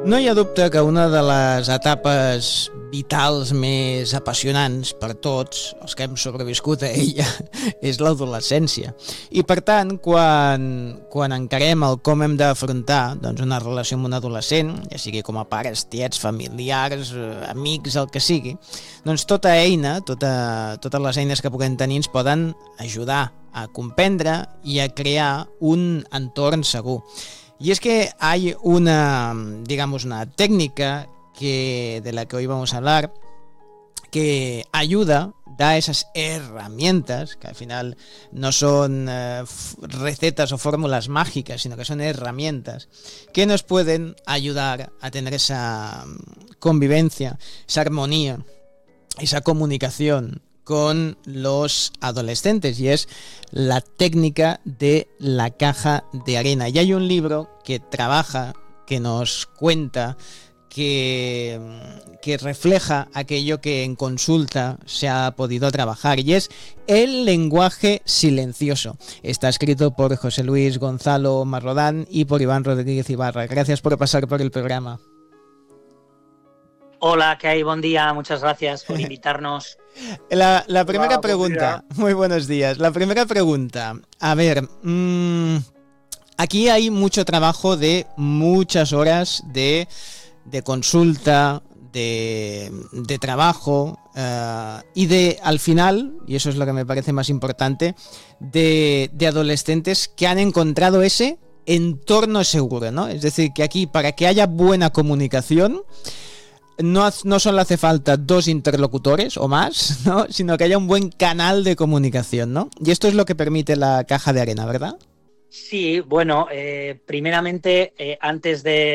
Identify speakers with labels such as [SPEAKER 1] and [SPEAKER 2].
[SPEAKER 1] No hi ha dubte que una de les etapes vitals més apassionants per tots, els que hem sobreviscut a ella, és l'adolescència. I per tant, quan encarem el com hem d'afrontar doncs, una relació amb un adolescent, ja sigui com a pares, tiets, familiars, amics, el que sigui, doncs tota eina, totes les eines que puguem tenir ens poden ajudar a comprendre i a crear un entorn segur. Y es que hay una técnica de la que hoy vamos a hablar que ayuda, da esas herramientas, que al final no son recetas o fórmulas mágicas, sino que son herramientas que nos pueden ayudar a tener esa convivencia, esa armonía, esa comunicación con los adolescentes, y es la técnica de la caja de arena. Y hay un libro que trabaja, que nos cuenta, que refleja aquello que en consulta se ha podido trabajar, y es El lenguaje silencioso. Está escrito por José Luis Gonzalo Marrodán y por Iván Rodríguez Ibarra. Gracias por pasar por el programa.
[SPEAKER 2] Hola, ¿qué hay? Buen día, muchas gracias por invitarnos.
[SPEAKER 1] La primera pregunta, muy buenos días. La primera pregunta, a ver, aquí hay mucho trabajo de muchas horas de consulta, de trabajo y al final, y eso es lo que me parece más importante, de adolescentes que han encontrado ese entorno seguro, ¿no? Es decir, que aquí para que haya buena comunicación no solo hace falta dos interlocutores o más, ¿no? Sino que haya un buen canal de comunicación, ¿no? Y esto es lo que permite la caja de arena, ¿verdad?
[SPEAKER 2] Sí, bueno, primeramente, antes de